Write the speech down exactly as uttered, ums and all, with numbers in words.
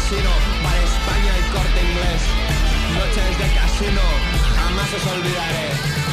casino, para España y Corte Inglés. Noches de casino, jamás os olvidaré.